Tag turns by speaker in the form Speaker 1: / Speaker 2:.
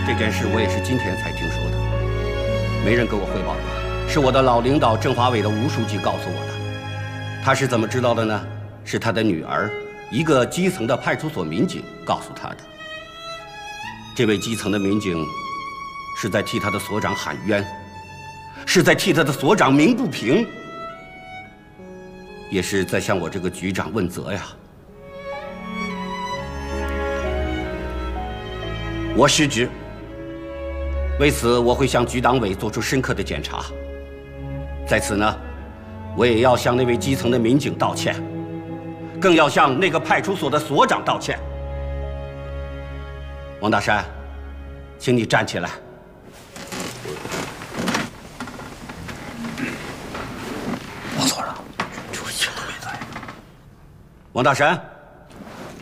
Speaker 1: 这件事我也是今天才听说的，没人给我汇报过，是我的老领导政法委的吴书记告诉我的。他是怎么知道的呢？是他的女儿，一个基层的派出所民警告诉他的。这位基层的民警是在替他的所长喊冤，是在替他的所长鸣不平，也是在向我这个局长问责呀。我失职，为此我会向局党委做出深刻的检查。在此呢，我也要向那位基层的民警道歉，更要向那个派出所的所长道歉。王大山，请你站起来。
Speaker 2: 王所长，这我一点都没在。
Speaker 1: 王大山。